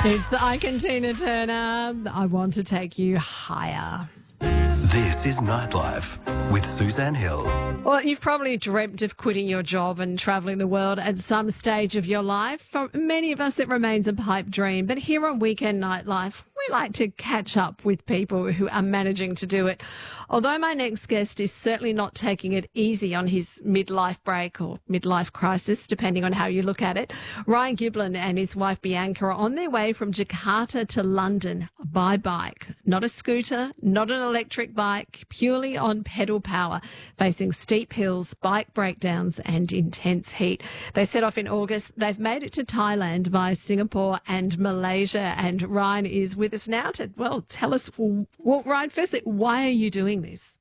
It's Ike and Tina Turner. I want to take you higher. This is Nightlife with Suzanne Hill. Well, you've probably dreamt of quitting your job and travelling the world at some stage of your life. For many of us, it remains a pipe dream. But here on Weekend Nightlife, we like to catch up with people who are managing to do it. Although my next guest is certainly not taking it easy on his midlife break or midlife crisis, depending on how you look at it, Ryan Giblin and his wife Bianca are on their way from Jakarta to London by bike. Not a scooter, not an electric bike, purely on pedal power, facing steep hills, bike breakdowns and intense heat. They set off in August. They've made it to Thailand via Singapore and Malaysia. And Ryan is with us now to, tell us, Ryan, firstly, why are you doing this?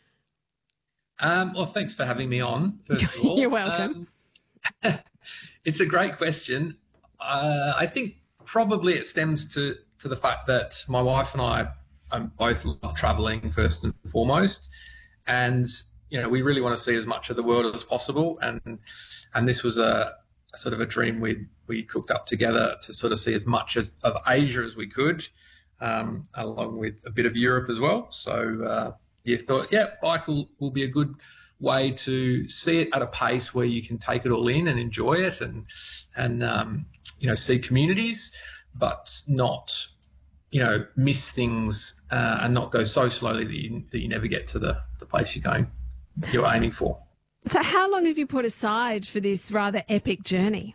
Well, thanks for having me on, first of all. You're welcome. It's a great question. I think probably it stems to the fact that my wife and I both love travelling first and foremost. And, we really want to see as much of the world as possible. And this was a sort of a dream we cooked up together to sort of see as much of Asia as we could, along with a bit of Europe as well. So, thought, bike will be a good way to see it at a pace where you can take it all in and enjoy it and see communities, but not, miss things and not go so slowly that you never get to the place you're aiming for. So how long have you put aside for this rather epic journey?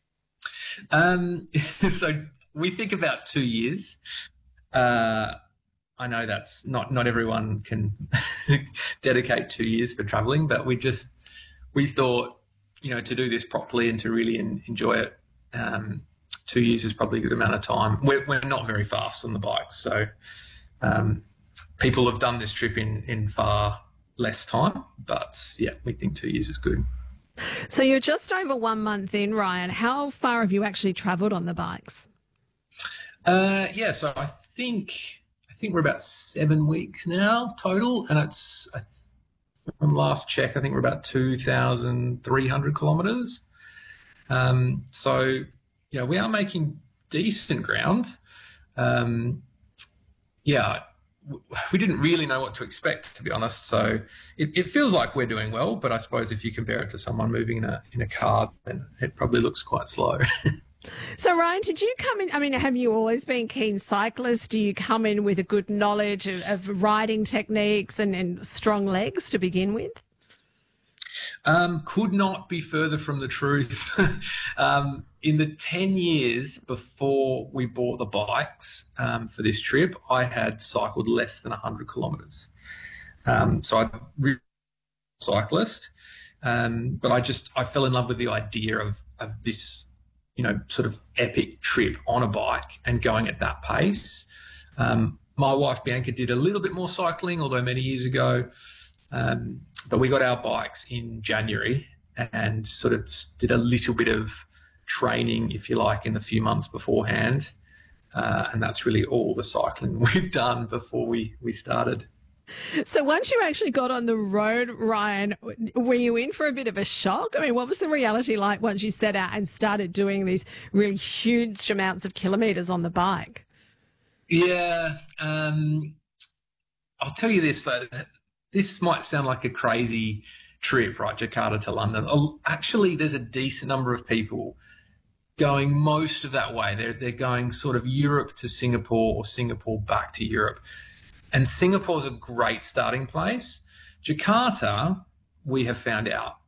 So we think about 2 years. I know that's not everyone can dedicate 2 years for traveling, but we thought, to do this properly and to really enjoy it, 2 years is probably a good amount of time. We're not very fast on the bikes, so people have done this trip in far less time, but we think 2 years is good. So you're just over 1 month in, Ryan. How far have you actually travelled on the bikes? So I think we're about 7 weeks now total, and it's from last check, I think we're about 2,300 kilometres. So we are making decent ground. We didn't really know what to expect, to be honest. So it feels like we're doing well, but I suppose if you compare it to someone moving in a car, then it probably looks quite slow. So, Ryan, did you come in, have you always been keen cyclist? Do you come in with a good knowledge of riding techniques and strong legs to begin with? Could not be further from the truth. In the 10 years before we bought the bikes for this trip, I had cycled less than 100 kilometres. So I'm a cyclist, but I fell in love with the idea of this, sort of epic trip on a bike and going at that pace. My wife Bianca did a little bit more cycling, although many years ago, but we got our bikes in January and sort of did a little bit of training, if you like, in the few months beforehand. And that's really all the cycling we've done before we started. So once you actually got on the road, Ryan, were you in for a bit of a shock? What was the reality like once you set out and started doing these really huge amounts of kilometres on the bike? Yeah. I'll tell you this, though. This might sound like a crazy trip, right, Jakarta to London. Actually, there's a decent number of people going most of that way. They're going sort of Europe to Singapore or Singapore back to Europe. And Singapore's a great starting place. Jakarta, we have found out,